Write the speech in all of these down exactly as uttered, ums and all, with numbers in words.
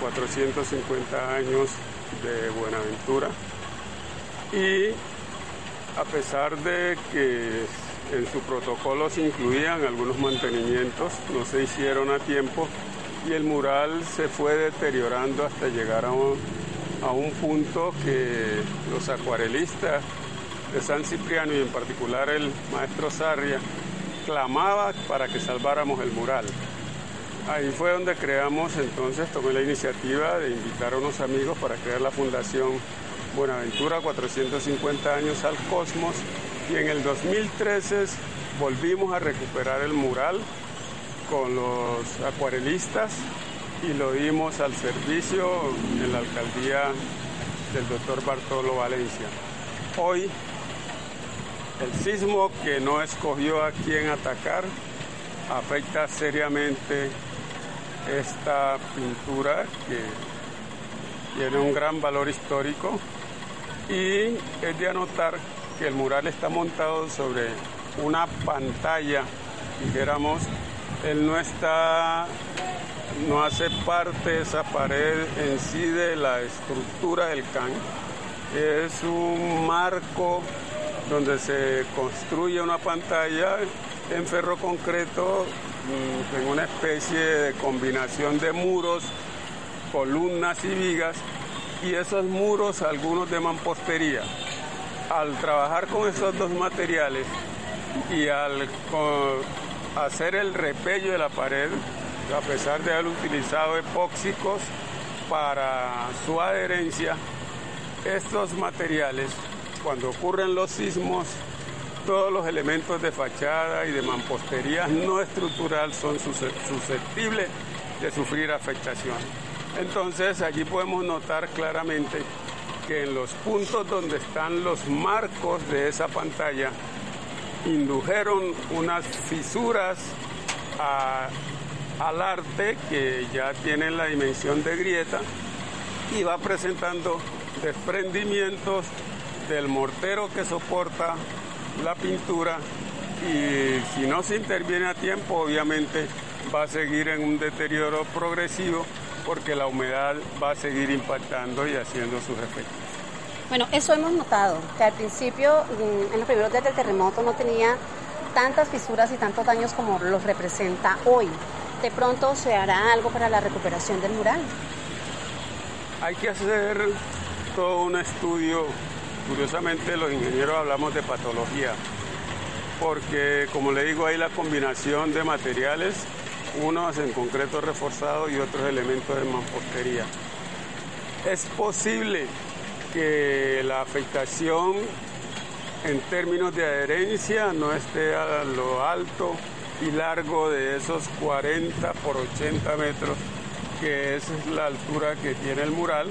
cuatrocientos cincuenta años de Buenaventura, y a pesar de que en su protocolo se incluían algunos mantenimientos, no se hicieron a tiempo y el mural se fue deteriorando hasta llegar a un, a un punto que los acuarelistas de San Cipriano, y en particular el maestro Sarria, clamaba para que salváramos el mural. Ahí fue donde creamos, entonces tomé la iniciativa de invitar a unos amigos para crear la Fundación Buenaventura, cuatrocientos cincuenta años al Cosmos, y en el dos mil trece volvimos a recuperar el mural con los acuarelistas y lo dimos al servicio en la alcaldía del doctor Bartolo Valencia. Hoy, el sismo que no escogió a quién atacar afecta seriamente esta pintura que tiene un gran valor histórico, y es de anotar que el mural está montado sobre una pantalla, dijéramos. Él no está, no hace parte esa pared en sí de la estructura del can. Es un marco donde se construye una pantalla en ferroconcreto, en una especie de combinación de muros, columnas y vigas, y esos muros algunos de mampostería. Al trabajar con esos dos materiales y al con, hacer el repello de la pared, a pesar de haber utilizado epóxicos para su adherencia, estos materiales, cuando ocurren los sismos, todos los elementos de fachada y de mampostería no estructural son susceptibles de sufrir afectación. Entonces allí podemos notar claramente que en los puntos donde están los marcos de esa pantalla indujeron unas fisuras a, al arte que ya tienen la dimensión de grieta y va presentando desprendimientos del mortero que soporta la pintura, y si no se interviene a tiempo, obviamente va a seguir en un deterioro progresivo porque la humedad va a seguir impactando y haciendo sus efectos. Bueno, eso hemos notado, que al principio, en los primeros días del terremoto, no tenía tantas fisuras y tantos daños como los representa hoy. ¿De pronto se hará algo para la recuperación del mural? Hay que hacer todo un estudio. Curiosamente, los ingenieros hablamos de patología, porque, como le digo, hay la combinación de materiales, unos en concreto reforzado y otros elementos de mampostería. Es posible que la afectación en términos de adherencia no esté a lo alto y largo de esos cuarenta por ochenta metros, que es la altura que tiene el mural,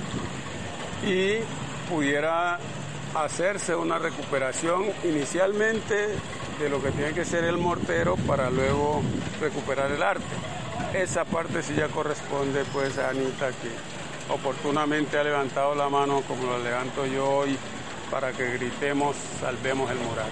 y pudiera hacerse una recuperación inicialmente de lo que tiene que ser el mortero para luego recuperar el arte. Esa parte sí ya corresponde pues a Anita, que oportunamente ha levantado la mano como la levanto yo hoy para que gritemos salvemos el mural.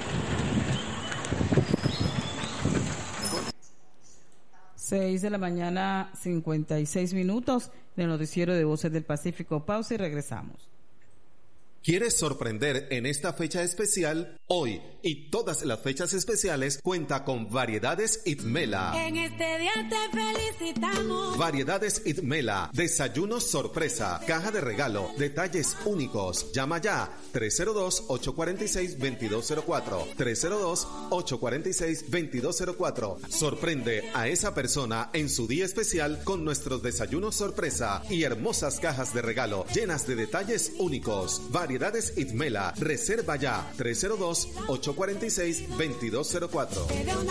Seis de la mañana, cincuenta y seis minutos, del noticiero de Voces del Pacífico. Pausa y regresamos. ¿Quieres sorprender en esta fecha especial? Hoy y todas las fechas especiales cuenta con Variedades Itmela. En este día te felicitamos. Variedades Itmela, desayunos sorpresa, caja de regalo, detalles únicos. Llama ya tres cero dos, ocho cuatro seis, dos dos cero cuatro, tres cero dos, ocho cuatro seis, dos dos cero cuatro. Sorprende a esa persona en su día especial con nuestros desayunos sorpresa y hermosas cajas de regalo llenas de detalles únicos. Variedades Itmela, reserva ya tres cero dos, ocho cuatro seis, dos dos cero cuatro.